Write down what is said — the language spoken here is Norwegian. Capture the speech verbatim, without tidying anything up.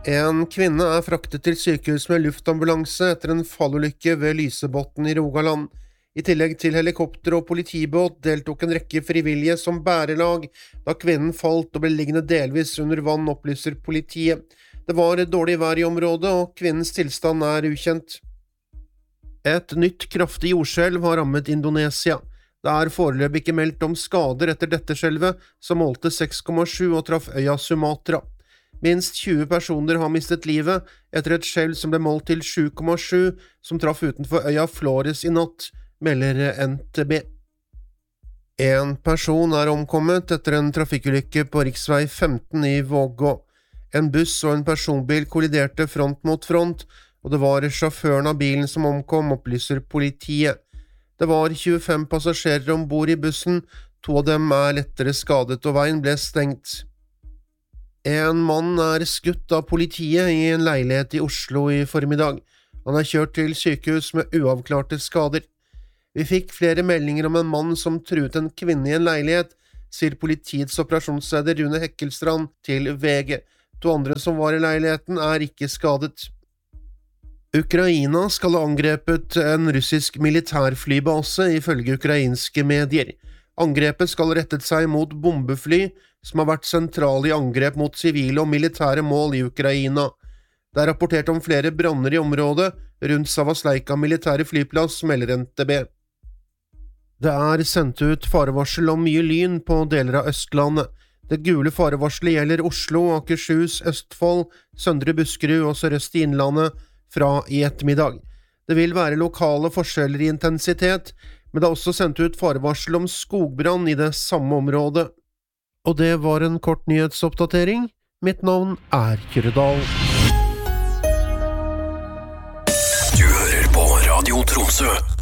En kvinne er fraktet til sykehus med luftambulanse etter en fallulykke ved Lysebotn i Rogaland. I tillegg til helikopter og politibåt deltok en rekke frivillige som bærelag da kvinnen falt og ble liggende delvis under vann, opplyser politiet. Det var dårlig vær i området, og kvinnens tilstand er ukjent. Et nytt kraftig jordskjelv har rammet Indonesia. Det er foreløpig ikke meldt om skader etter dette skjelvet, som målte seks komma sju og traff øya Sumatra. Minst tjue personer har mistet livet etter et skjelv som ble målt til sju komma sju, som traff utenfor øya Flores i natt, melder N T B. En person er omkommet etter en trafikkulykke på riksvei femten i Vågå. En buss og en personbil kolliderte front mot front, og det var sjåføren av bilen som omkom, opplyser politiet. Det var tjuefem passasjerer ombord i bussen, to av dem er lettere skadet og veien ble stengt. En mann er skutt av politiet i en leilighet i Oslo i formiddag. Han er kjørt til sykehus med uavklarte skader. Vi fikk flere meldinger om en mann som truet en kvinne i en leilighet, sier politiets operasjonsleder Rune Hekkelstrand til V G. To andre som var i leiligheten er ikke skadet. Ukraina skal ha angrepet en russisk militærflybase ifølge ukrainske medier. Angrepet skal rettet seg mot bombefly, som har vært sentrale i angrep mot sivile og militære mål i Ukraina. Det er rapportert om flere branner i området rundt Savasleika militære flyplass, melder N T B. Det er sendt ut farevarsel om mye lyn på deler av Østlandet. Det gule farevarselet gjelder Oslo, Akershus, Østfold, Søndre Buskerud og Sørøst i Innlandet fra i ettermiddag. Det vil være lokale forskjeller i intensitet, men det er også sendt ut farevarsel om skogbrann i det samme området. Og det var en kort nyhetsoppdatering. Mitt navn er Kyrre Dahl. Du hører på Radio Tromsø.